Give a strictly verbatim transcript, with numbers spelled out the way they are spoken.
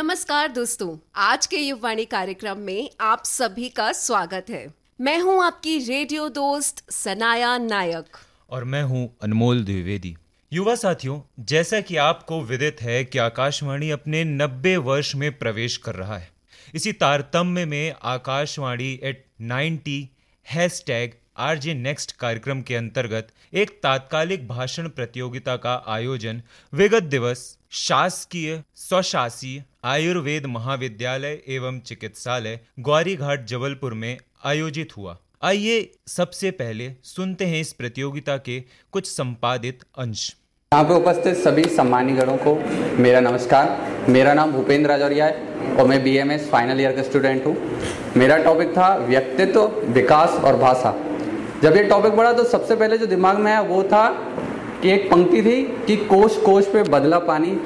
नमस्कार दोस्तों, आज के युववाणी कार्यक्रम में आप सभी का स्वागत है। मैं हूं आपकी रेडियो दोस्त सनाया नायक और मैं हूं अनमोल द्विवेदी। युवा साथियों, जैसा कि आपको विदित है कि आकाशवाणी अपने नब्बे वर्ष में प्रवेश कर रहा है। इसी तारतम्य में Akashvani eight ninety hashtag RJ next कार्यक्रम के अंतर्गत एक तात्कालिक भाषण प्रतियोगिता का आयोजन विगत दिवस शासकीय स्वशासी आयुर्वेद महाविद्यालय एवं चिकित्सालय ग्वारीघाट जबलपुर में आयोजित हुआ। आइए सबसे पहले सुनते हैं इस प्रतियोगिता के कुछ संपादित अंश। यहाँ पे उपस्थित सभी सम्मानीगणों को मेरा नमस्कार। मेरा नाम भूपेंद्र राजौरिया है और मैं बीएमएस फाइनल ईयर का स्टूडेंट हूँ। मेरा टॉपिक था व्यक्तित्व, विकास और भाषा। जब ये टॉपिक पढ़ा तो सबसे पहले जो दिमाग में आया वो था कि एक पंक्ति थी कि कोश कोश पे बदला पानी,